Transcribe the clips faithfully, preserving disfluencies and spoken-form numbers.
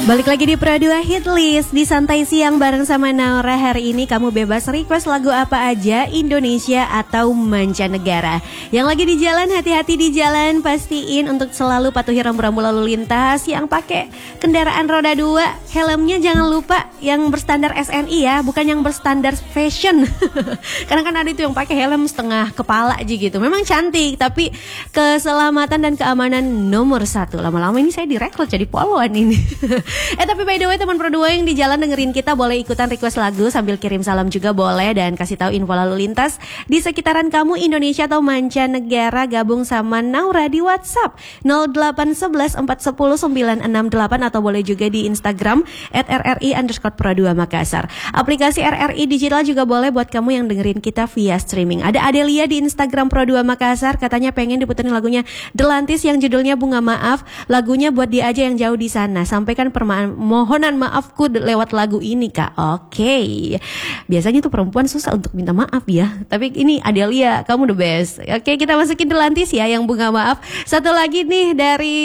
Balik lagi di Pro dua Hit List di Santai Siang bareng sama Naura. Hari ini kamu bebas request lagu apa aja, Indonesia atau mancanegara. Yang lagi di jalan, hati-hati di jalan. Pastiin untuk selalu patuhi rambu-rambu lalu lintas. Yang pakai kendaraan roda dua, helmnya jangan lupa yang berstandar S N I ya, bukan yang berstandar fashion. Karena kan ada itu yang pakai helm setengah kepala aja gitu. Memang cantik, tapi keselamatan dan keamanan nomor satu. Lama-lama ini saya direkrut jadi poluan ini. Eh tapi by the way teman Pro dua yang di jalan dengerin kita boleh ikutan request lagu sambil kirim salam juga boleh, dan kasih tahu info lalu lintas di sekitaran kamu Indonesia atau mancanegara. Gabung sama Naura di WhatsApp nol delapan satu satu empat satu nol sembilan enam delapan atau boleh juga di Instagram at r r i underscore pro dua Makassar. Aplikasi R R I Digital juga boleh buat kamu yang dengerin kita via streaming. Ada Adelia di Instagram Pro dua Makassar, katanya pengen diputerin lagunya Delantis yang judulnya Bunga Maaf. Lagunya buat dia aja yang jauh di sana. Sampaikan permohonan maafku lewat lagu ini Kak. Oke okay. Biasanya tuh perempuan susah untuk minta maaf ya, tapi ini Adelia, kamu the best. Oke okay, kita masukin Delantis ya yang Bunga Maaf. Satu lagi nih dari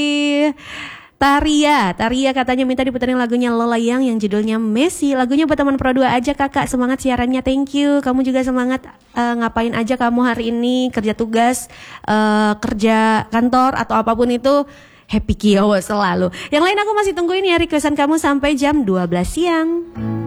Taria, Taria katanya minta diputerin lagunya Lola Yang yang judulnya Messi. Lagunya buat teman Pro dua aja kakak, semangat siarannya, thank you. Kamu juga semangat, uh, ngapain aja kamu hari ini, kerja tugas, uh, kerja kantor atau apapun itu, happy Kiowa selalu. Yang lain aku masih tungguin ya requestan kamu sampai jam dua belas siang.